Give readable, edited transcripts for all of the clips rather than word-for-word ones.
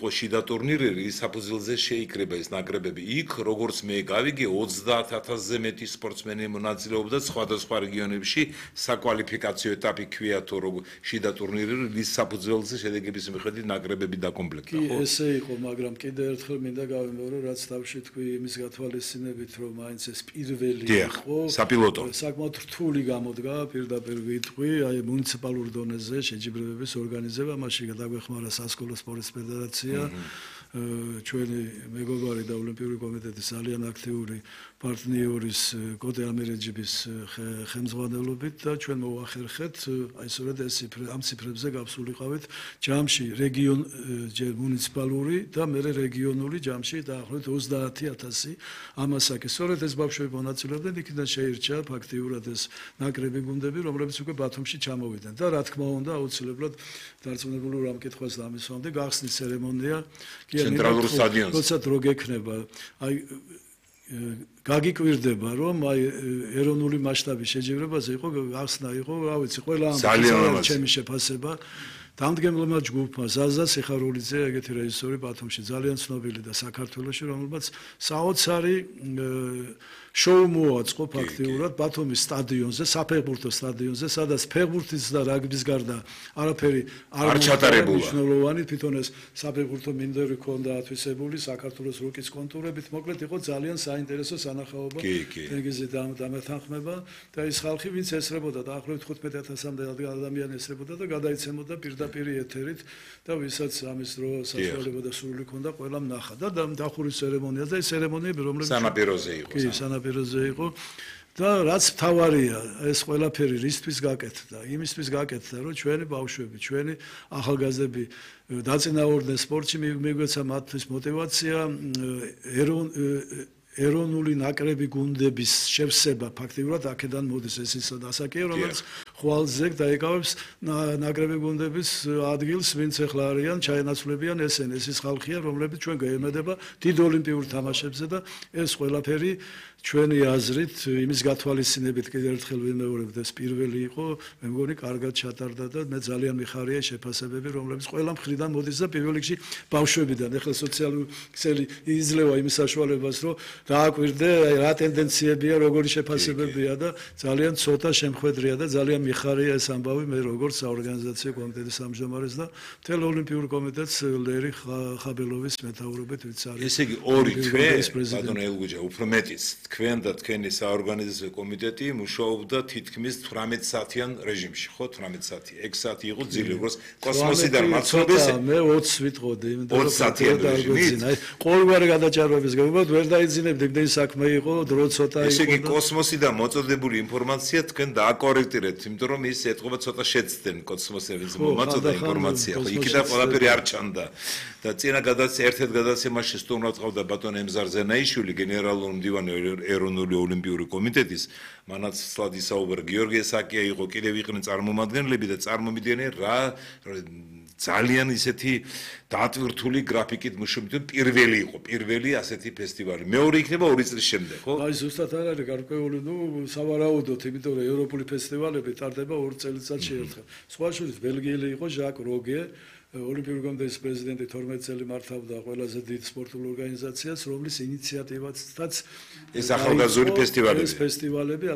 იყო შიდა ტურნირი, რის საფუძველზე შეიკრება ეს ნაკრებები. იქ როგორც მე გავიგე 30000-ზე მეტი სპორტსმენი მონაწილეობდა სხვადასხვა რეგიონებში საკვალიფიკაციო ეტაპი ქვია თუ შიდა ტურნირი, რის საფუძველზე შედეგების მიხედვით ნაკრებები დაკომპლექტდა, ხო? ესე იყო, მაგრამ კიდე ერთხელ მინდა გავიმეორო, რაც თავში თქვი იმის გათვალისწინებით, რომ მაინც ეს პირველი იყო, საპილოტო. საკმაოდ რთული გამოდგა, პირდაპირ ვიტყვი, აი მუნიციპალურ დონეზე შეჯიბრებების ორგანიზება, მაშინ დაგვეხმარა სასკოლო სპორტის ფედერაცია, ჩვენი მეგობარი და ოლიმპიური კომიტეტის ძალიან აქტიური პარტნიორის კოტე ამირეჯიბის ხელმძღვანელობით და ჩვენ მოვახერხეთ, აი სწორედ ამ ციფრებზე გავსულიყავით ჯამში ჯერ მუნიციპალური და მერე რეგიონული ჯამში დაახლოებით 30000 ამასაკი. სწორედ ეს ბავშვები მონაწილეობდნენ, იქიდან შეირჩა ფაქტიურად ეს ნაკრები გუნდები, რომლებიც უკვე ბათუმში ჩამოვიდნენ და რა თქმა უნდა აუცილებლად დარწმუნებული რომ კითხვას დამისვამდი, გახსნის ცერემონია ცენტრალურ სტადიონზე. როცა დრო გექნება, აი გაგიკვირდება რომ აი ეროვნული მასშტაბის შეჯიბრებაზე იყო გახსნა იყო, რა ვიცი, ყველა ამ ჩემი შეფასება დამდგმელმა ჯგუფმა ზაზა სიხარულიძე, ეგეთი რეჟისორი ბათუმში ძალიან ცნობილი და საქართველოში, რომელმაც საოცარი შოუ მოაწყო ფაქტიურად ბათუმის სტადიონზე, საფეხბურთო სტადიონზე, სადაც ფეხბურთის და რაგბის გარდა არაფერი არ ჩატარებულა. მნიშვნელოვანი თვითონ ეს საფეხბურთო მინდორი ქონდა ათვისებული საქართველოს რუკის კონტურებით, მოკლედ იყო ძალიან საინტერესო სანახაობა თენგიზი დამეთანხმება და ის ხალხი ვინც ესრებოდა დაახლოებით 15000-მდე ადამიანი ესრებოდა და გადაიცემოდა პირდაპირ ეთერით და ვისაც ამის დრო საშუალება და სურვილი ქონდა ყველამ ნახა და დახურის ცერემონია და ეს ცერემონიები რომლებიც სანაპიროზე იყო. კი, სანაპიროზე იყო და რაც მთავარია, ეს ყველაფერი რისთვის გაკეთდა? იმისთვის გაკეთდა, რომ ჩვენი ბავშვები, ჩვენი ახალგაზრდები დაწინაურდნენ სპორტში, მიგვეცა მათთვის мотиваცია, ეროვნული ნაკრები გუნდების შევსება ფაქტიურად აქედან მოდის ეს ის დასაკია, რომელიც ხვალზე დაიკავებს ნაკრები გუნდების ადგილს, ვინც ახლა არიან, ჩაენაცვლებიან ესენი, ეს ის ხალხია, რომლებიც ჩვენ გაემედება დიდ ოლიმპიურ თამაშებზე და ეს ყველაფერი ჩვენი აზრით იმის გათვალისწინებით კიდევ ერთხელ ვიმეორებთ, ეს პირველი იყო, მე მგონი კარგად ჩატარდა და მე ძალიან მიხარია შეფასებები, რომლებიც ყველა მხრიდან მოდის და პირველ რიგში ბავშვებიდან. ახლა სოციალური ქსელი იძლევა იმის საშუალებას, რომ დააკვირდე რა ტენდენციებია, როგორი შეფასებებია და ძალიან ცოტა შემხედრია და ძალიან მიხარია ეს ამბავი მე როგორც საორგანიზაციო კომიტეტის ამჟამარეს და მთელ ოლიმპიურ კომიტეტს ლერი ხაბელოვის მეთაურობით ვიც არის. ესე იგი ორი თვე ბატონო ელგუჯა უფრო მეტიც თქვენ და თქვენი საორგანიზაციო კომიტეტი მუშაობდა თითქმის 18 საათიან რეჟიმში, ხო? 18 საათი, 6 საათი იყო ძილი, როგორც კოსმოსიდან მაცნობეს. მე 20 ვიტყოდი, იმიტომ რომ 20 საათიან რეჟიმით. აი, ყოველგვარი გადაჭარბების გამო ვერ დაიძინებდი, იმდენი საქმე იყო, დრო ცოტა იყო. ესე იგი კოსმოსიდან მოწოდებული ინფორმაცია თქვენ დააკორექტირებთ, იმიტომ რომ ის ეთყობა ცოტა შეცდნენ კოსმოსების მომაწოდა ინფორმაცია, ხო? იქიდან ყველაფერი არ ჩანდა. და წინა ერთ-ერთ გადაცემაში სტუმრად ყავდა ბატონ ემზარ ზენაიშვილი, გენერალური მდივანი ეროვნული ოლიმპიური კომიტეტის, მანაც სლად ისაუბრა გიორგი ესაკია იყო, კიდევ იყვნენ წარმომადგენლები და წარმომიდგნენ რა ძალიან ისეთი დატვირთული გრაფიკით მუშაობდნენ, პირველი იყო, პირველი ასეთი ფესტივალი. მეორე იქნება 2 წლის შემდეგ, ხო? აი ზუსტად არ არის გარკვეული, სავარაუდოდ, იმიტომ რომ ევროპული ფესტივალები ტარდება 2 წელიწადში ერთხელ. სხვა შორის ბელგიელი იყო ჟაკ როგე, ოლიმპიური კომიტეტის პრეზიდენტი 12 წელი მართავდა ყველაზე დიდ სპორტულ ორგანიზაციას, რომლის ინიციატივაცაც ეს ახალგაზრდული ფესტივალები. ეს ფესტივალები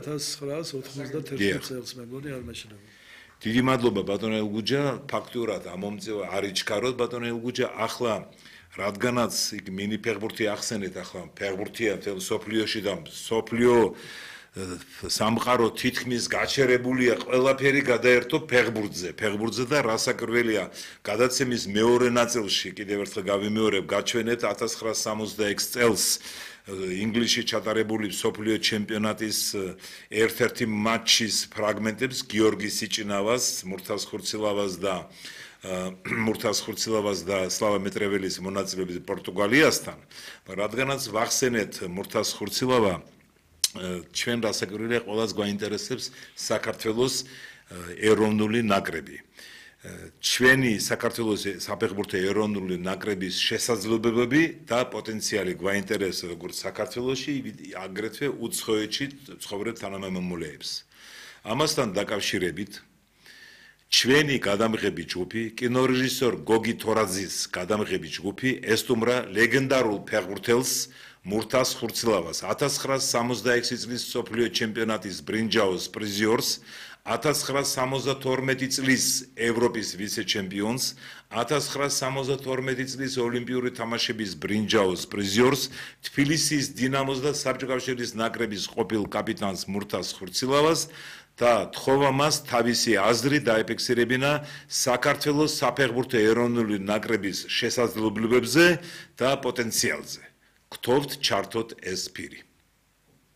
1991 წელს მე მგონი არ მეშინებოდა. დიდი მადლობა ბატონო ელგუჯა, ფაქტურად ამომწევა არიჩქაროთ ბატონო ელგუჯა, ახლა რადგანაც იქ მინი ფეხბურთი ახსენეთ, ახლა ფეხბურთია მთელ სოფლიოში და სოფლიო სამყარო თითქმის გაჩერებულია, ყველაფერი გადაერთო ფეხბურთზე და რასაკვირველია, გადაცემის მეორე ნაწილში კიდევ ერთხელ გავიმეორებ, გაჩვენეთ 1966 წელს ინგლისში ჩატარებული მსოფლიო ჩემპიონატის ერთ-ერთი მატჩის ფრაგმენტებს გიორგი სიჭინავას, მურთაზ ხურცილავას და სლავა მეტრეველის მონაწილეობით პორტუგალიასთან, რადგანაც ვახსენეთ მურთაზ ხურცილავა ჩვენ რასაკვირველია ყველას გვაინტერესებს საქართველოს ეროვნული ნაკრები. ჩვენი საქართველოს საფეხბურთო ეროვნული ნაკრების შესაძლებლობები და პოტენციალი გვაინტერესებს როგორც საქართველოში, აგრეთვე უცხოეთში ცხოვრებ თანამემამულეებს. ამასთან დაკავშირებით ჩვენი გადამღები ჯგუფი, კინორეჟისორ გოგი თორაძის გადამღები ჯგუფი ესტუმრა ლეგენდარულ ფეხბურთელს მურთას ხურცლავას 1966 წლის მსოფლიო ჩემპიონატის ბრინჯაოს პრიზიორს 1972 წლის ევროპის ვიცე-ჩემპიონს 1972 წლის ოლიმპიური თამაშების ბრინჯაოს პრიზიორს თბილისის დინამოს და საბჭოთა კავშირის ნაკრების ყოფილ კაპიტანს მურთას ხურცლავას და თხოვა მას თავისი აზრი დაეფიქსირებინა საქართველოს საფეხბურთო ეროვნული ნაკრების შესაძლებლობებზე და პოტენციალზე. გთხოვთ ჩართოთ ეს ფირი.